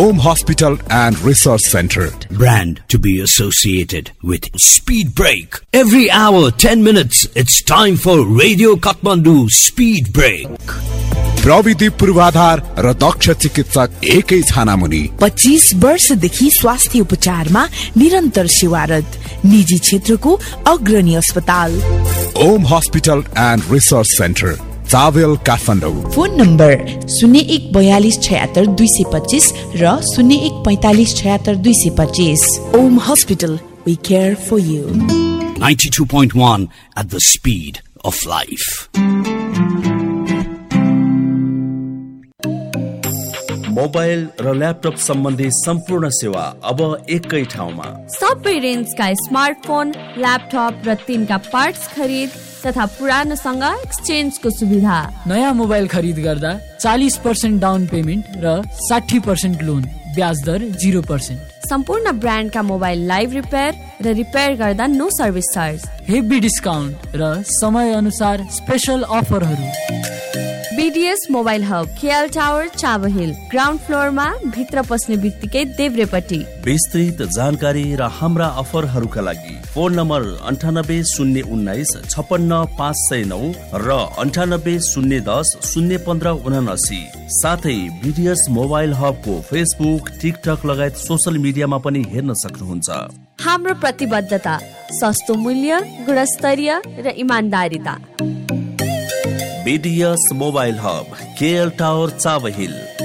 Om Hospital and Research Center. Brand to be associated with Speed Break. Every hour, 10 minutes, it's time for Radio Kathmandu Speed Break. प्रविधि पूर्वाधार र दक्ष चिकित्सक एकै छानामुनि 25 वर्षदेखि स्वास्थ्य उपचारमा निरन्तर सेवारत निजी क्षेत्रको अग्रणी अस्पताल Om hospital and research centre चावेल Kathmandu. Phone number 0142766225 र 0145766225। Om hospital, we care for you. 92.1 at the speed of life. Mobile र ल्यापटप सम्बन्धी सम्पूर्ण सेवा अब एकै ठाउँमा। सबै रेन्जका स्मार्टफोन, ल्यापटप र तिनका पार्ट्स खरिद तथा पुरानोसँग एक्सचेन्जको सुविधा। नयाँ मोबाइल खरिद गर्दा 40% डाउन पेमेन्ट र 60% लोन, ब्याज दर 0%। सम्पूर्ण ब्रान्डका मोबाइल लाइभ रिपेयर र रिपेयर गर्दा no service charge. Heavy discount र समय अनुसार स्पेशल अफरहरू। BDS mobile hub, KL tower, Chabahil, ground फ्लोरमा, भित्र पस्ने बित्तिकै देब्रेपट्टि। विस्तृत जानकारी र हाम्रा अफरहरूका लागि फोन नम्बर 9801956509 र 9801001579। साथै BDS मोबाइल हबको फेसबुक, टिकटक लगायत सोशल मिडियामा पनि हेर्न सक्नुहुन्छ। हाम्रो प्रतिबद्धता सस्तो मूल्य, गुणस्तरीय र इमानदारिता। BDS mobile hub, KL tower, Chabahil.